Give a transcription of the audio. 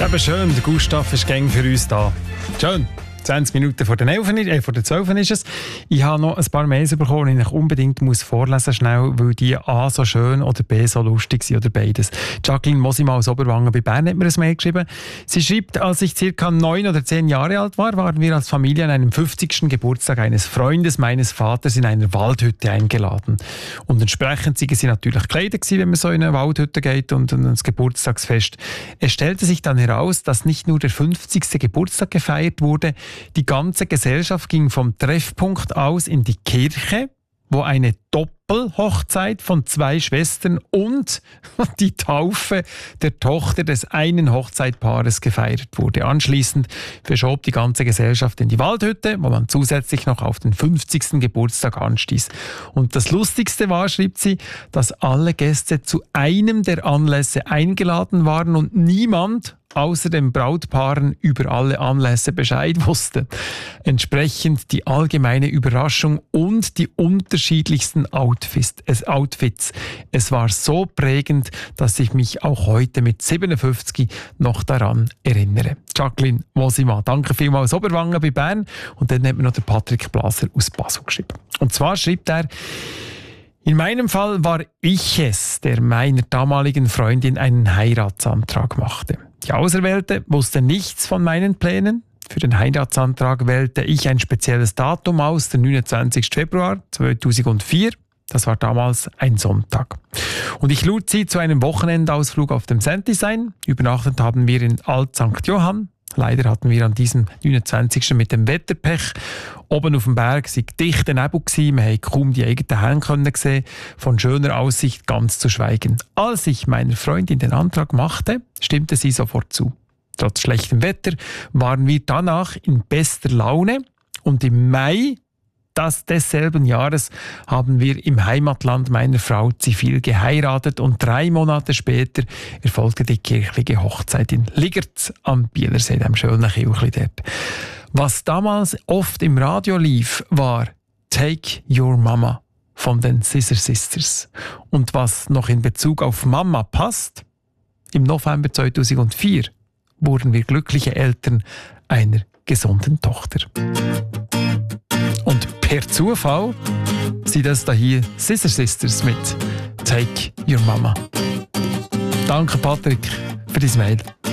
Eben schön, der Gustav ist gäng für uns da. Schön. 20 Minuten vor der 12 ist es. Ich habe noch ein paar Mails bekommen, die ich unbedingt vorlesen muss, schnell, weil die A so schön oder B so lustig sind oder beides. Jacqueline Mosima aus Oberwangen bei Bern hat mir ein Mail geschrieben. Sie schreibt, als ich ca. 9 oder 10 Jahre alt war, waren wir als Familie an einem 50. Geburtstag eines Freundes meines Vaters in einer Waldhütte eingeladen. Und entsprechend waren sie natürlich gekleidet, wenn man so in eine Waldhütte geht und ein Geburtstagsfest. Es stellte sich dann heraus, dass nicht nur der 50. Geburtstag gefeiert wurde, die ganze Gesellschaft ging vom Treffpunkt aus in die Kirche, wo eine Doppelhochzeit von 2 Schwestern und die Taufe der Tochter des einen Hochzeitpaares gefeiert wurde. Anschließend verschob die ganze Gesellschaft in die Waldhütte, wo man zusätzlich noch auf den 50. Geburtstag anstieß. Und das Lustigste war, schrieb sie, dass alle Gäste zu einem der Anlässe eingeladen waren und niemand außer den Brautpaaren über alle Anlässe Bescheid wusste. Entsprechend die allgemeine Überraschung und die unterschiedlichsten Outfits. Es war so prägend, dass ich mich auch heute mit 57 noch daran erinnere. Jacqueline Mosima, danke vielmals aus Oberwangen bei Bern. Und dann hat mir noch der Patrick Blaser aus Basel geschrieben. Und zwar schreibt er, in meinem Fall war ich es, der meiner damaligen Freundin einen Heiratsantrag machte. Die Auserwählte wusste nichts von meinen Plänen. Für den Heiratsantrag wählte ich ein spezielles Datum aus, den 29. Februar 2004. Das war damals ein Sonntag. Und ich lud sie zu einem Wochenendausflug auf dem Sanddesign. Übernachtet haben wir in Alt St. Johann. Leider hatten wir an diesem 29. mit dem Wetterpech. Oben auf dem Berg war dichter Nebel. Wir haben kaum die eigenen Hände sehen. Von schöner Aussicht ganz zu schweigen. Als ich meiner Freundin den Antrag machte, stimmte sie sofort zu. Trotz schlechtem Wetter waren wir danach in bester Laune. Und im Mai desselben Jahres haben wir im Heimatland meiner Frau zivil geheiratet und 3 Monate später erfolgte die kirchliche Hochzeit in Ligerz am Bielersee, dem schönen Kirchli dort. Was damals oft im Radio lief, war Take Your Mama von den Scissor Sisters. Und was noch in Bezug auf Mama passt, im November 2004 wurden wir glückliche Eltern einer gesunden Tochter. Und per Zufall sind das hier Scissor Sisters mit Take Your Mama. Danke Patrick für dein Mail.